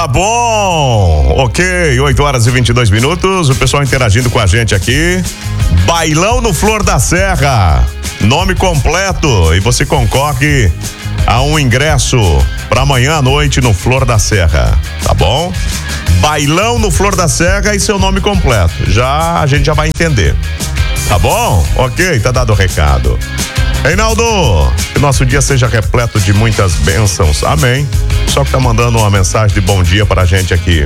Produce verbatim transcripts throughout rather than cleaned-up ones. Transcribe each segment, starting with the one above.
Tá bom, ok, oito horas e vinte e dois minutos, o pessoal interagindo com a gente aqui. Bailão no Flor da Serra, nome completo, e você concorre a um ingresso para amanhã à noite no Flor da Serra, tá bom? Bailão no Flor da Serra e seu nome completo, já a gente já vai entender, tá bom? Ok, tá dado o recado. Reinaldo, que nosso dia seja repleto de muitas bênçãos, amém. Só que tá mandando uma mensagem de bom dia pra gente aqui.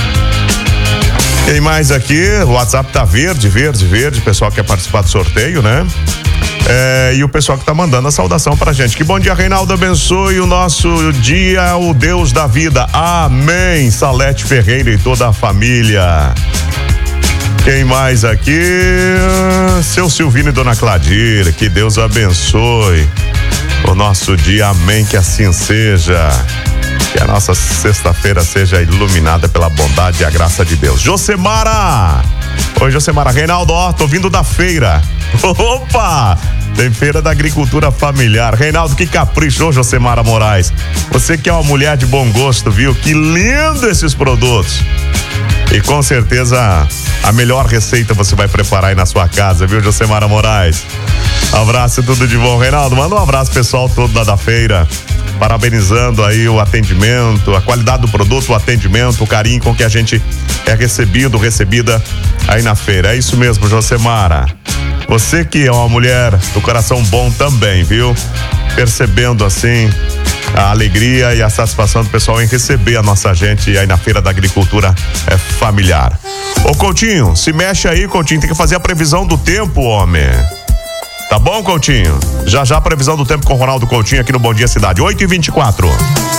Tem mais aqui, o WhatsApp tá verde, verde, verde, o pessoal quer participar do sorteio, né? É, e o pessoal que tá mandando a saudação pra gente. Que bom dia, Reinaldo, abençoe o nosso dia, o Deus da vida, amém. Salete Ferreira e toda a família. Quem mais aqui? Seu Silvino e Dona Cladira, que Deus abençoe o nosso dia, amém, que assim seja. Que a nossa sexta-feira seja iluminada pela bondade e a graça de Deus. Josemara! Oi, Josemara. Reinaldo, ó, tô vindo da feira. Opa! Tem feira da agricultura familiar. Reinaldo, que capricho, Josemara Moraes. Você que é uma mulher de bom gosto, viu? Que lindo esses produtos. E com certeza a melhor receita você vai preparar aí na sua casa, viu, Josemara Moraes? Abraço e tudo de bom, Reinaldo. Manda um abraço pessoal todo da, da feira, parabenizando aí o atendimento, a qualidade do produto, o atendimento, o carinho com que a gente é recebido, recebida aí na feira. É isso mesmo, Josemara. Você que é uma mulher do coração bom também, viu? Percebendo assim a alegria e a satisfação do pessoal em receber a nossa gente aí na Feira da Agricultura é, Familiar. Ô Coutinho, se mexe aí, Coutinho, tem que fazer a previsão do tempo, homem. Tá bom, Coutinho? Já já a previsão do tempo com o Ronaldo Coutinho aqui no Bom Dia Cidade, oito e vinte e quatro.